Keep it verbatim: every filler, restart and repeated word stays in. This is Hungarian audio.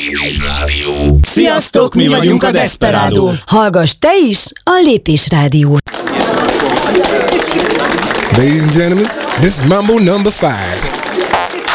Lépés Rádió. Sziasztok, mi vagyunk a Desperado. Hallgass te is a Lépés Rádiót. Ladies and gentlemen, this is Mambo number five.